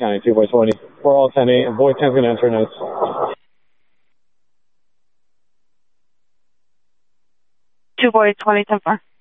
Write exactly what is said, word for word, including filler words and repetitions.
County, two boy twenty. We're all ten eight, and boy ten's going to enter notes. two boy twenty, ten four.